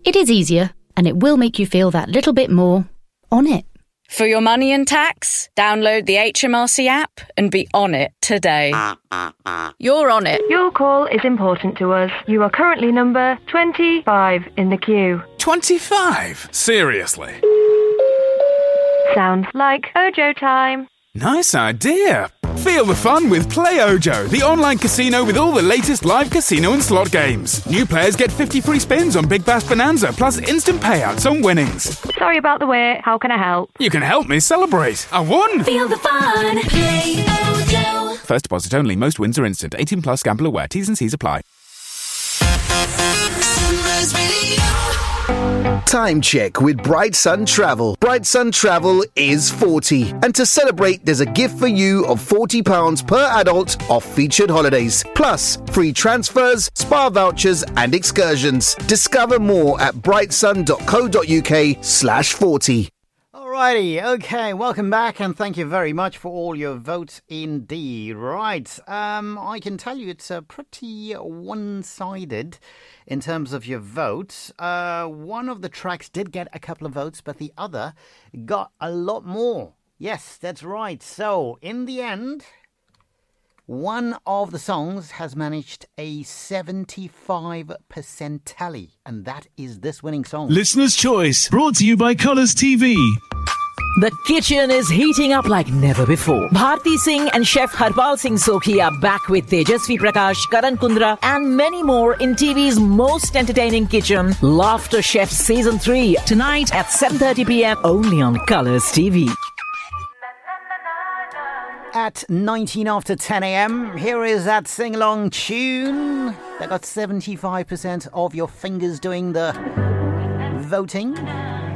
It is easier, and it will make you feel that little bit more on it. For your money and tax, download the HMRC app and be on it today. You're on it. Your call is important to us. You are currently number 25 in the queue. 25? Seriously? Sounds like Ojo time. Nice idea. Feel the fun with Play Ojo, the online casino with all the latest live casino and slot games. New players get 50 free spins on Big Bash Bonanza, plus instant payouts on winnings. Sorry about the wait. How can I help? You can help me celebrate. I won! Feel the fun. Play Ojo. First deposit only. Most wins are instant. 18 plus. Gamble aware. T's and C's apply. Sunrise Radio. Time check with Bright Sun Travel. Bright Sun Travel is 40. And to celebrate, there's a gift for you of £40 per adult off featured holidays. Plus, free transfers, spa vouchers and excursions. Discover more at brightsun.co.uk/40. Alrighty, okay, welcome back and thank you very much for all your votes indeed. Right, I can tell you it's pretty one-sided in terms of your votes. One of the tracks did get a couple of votes, but the other got a lot more. Yes, that's right. So, in the end, one of the songs has managed a 75% tally, and that is this winning song. Listener's Choice, brought to you by Colours TV. The kitchen is heating up like never before. Bharti Singh and Chef Harpal Singh Sokhi are back with Tejasvi Prakash, Karan Kundra and many more in TV's most entertaining kitchen, Laughter Chef Season 3, tonight at 7:30 p.m. only on Colours TV. At 19 after 10 a.m, here is that sing-along tune that got 75% of your fingers doing the voting.